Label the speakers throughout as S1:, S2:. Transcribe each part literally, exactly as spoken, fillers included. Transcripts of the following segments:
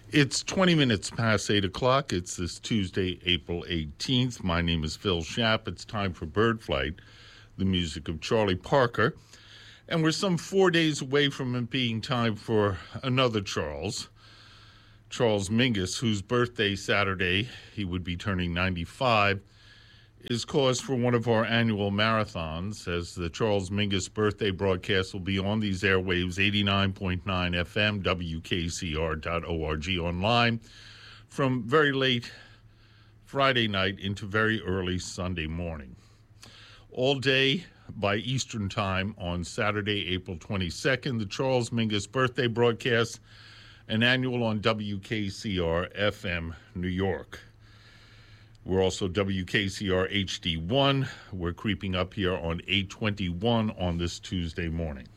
S1: It's twenty minutes past eight o'clock. It's this Tuesday, April eighteenth. My name is Phil Schapp. It's time for Bird Flight, the music of Charlie Parker. And we're some four days away from it being time for another Charles, Charles Mingus, whose birthday Saturday, he would be turning ninety-five, is cause for one of our annual marathons, as the Charles Mingus birthday broadcast will be on these airwaves, eighty-nine point nine F M, W K C R dot org online, from very late Friday night into very early Sunday morning. All day by Eastern Time on Saturday, April twenty-second, the Charles Mingus birthday broadcast, an annual on W K C R F M New York. We're also W K C R H D one. We're creeping up here on eight twenty-one on this Tuesday morning.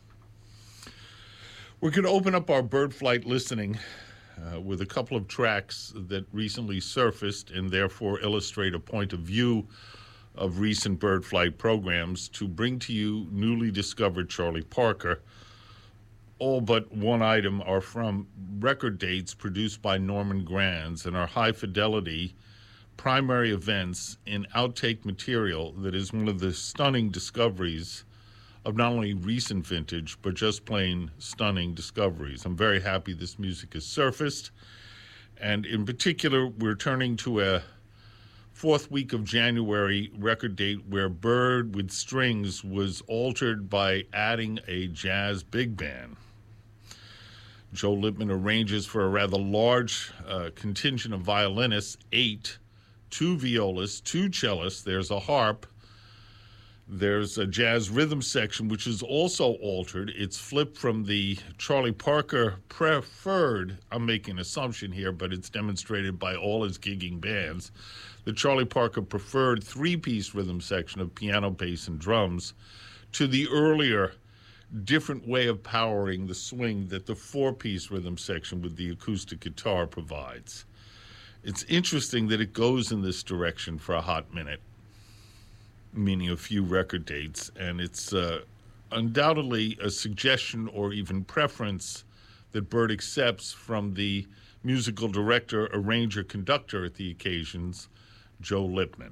S1: We're going to open up our bird flight listening uh, with a couple of tracks that recently surfaced and therefore illustrate a point of view of recent bird flight programs to bring to you newly discovered Charlie Parker. All but one item are from record dates produced by Norman Granz and are high fidelity primary events in outtake material that is one of the stunning discoveries of not only recent vintage, but just plain stunning discoveries. I'm very happy this music has surfaced. And in particular, we're turning to a fourth week of January record date where Bird with Strings was altered by adding a jazz big band. Joe Lippman arranges for a rather large uh, contingent of violinists, eight, two violas, two cellists, there's a harp, there's a jazz rhythm section, which is also altered. It's flipped from the Charlie Parker preferred, I'm making an assumption here, but it's demonstrated by all his gigging bands, the Charlie Parker preferred three-piece rhythm section of piano, bass, and drums, to the earlier different way of powering the swing that the four-piece rhythm section with the acoustic guitar provides. It's interesting that it goes in this direction for a hot minute, meaning a few record dates, and it's uh, undoubtedly a suggestion or even preference that Bird accepts from the musical director, arranger, conductor at the occasions, Joe Lippman.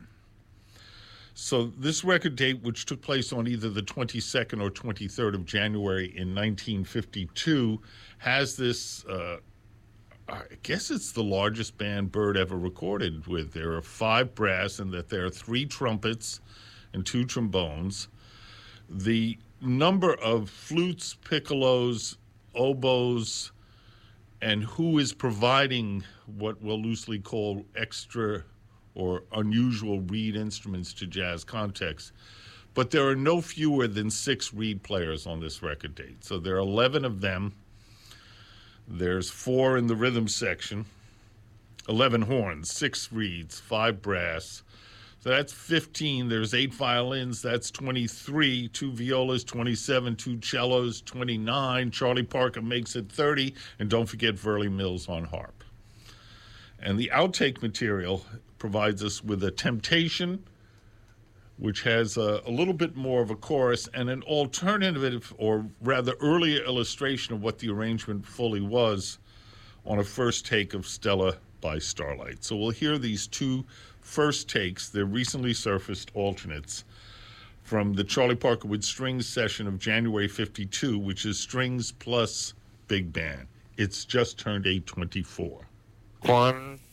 S1: So this record date, which took place on either the twenty-second or twenty-third of January in nineteen fifty-two, has this uh, I guess it's the largest band Bird ever recorded with. There are five brass and that there are three trumpets and two trombones. The number of flutes, piccolos, oboes, and who is providing what we'll loosely call extra or unusual reed instruments to jazz context. But there are no fewer than six reed players on this record date. So there are eleven of them. There's four in the rhythm section, eleven horns, six reeds, five brass. So that's fifteen. There's eight violins. That's twenty-three. Two violas, twenty-seven. Two cellos, twenty-nine. Charlie Parker makes it thirty. And don't forget Verley Mills on harp. And the outtake material provides us with a Temptation, which has a, a little bit more of a chorus, and an alternative, or rather earlier illustration of what the arrangement fully was on a first take of Stella by Starlight. So we'll hear these two first takes. They're recently surfaced alternates from the Charlie Parker with Strings session of January fifty-two, which is strings plus big band. It's just turned eight twenty-four.
S2: One,